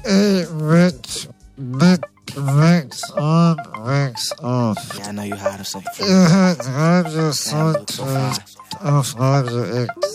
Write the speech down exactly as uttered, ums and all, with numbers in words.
Eight rich, big mix on, mix off. Yeah, I know you hard to say. You had times your son to, of times your ex.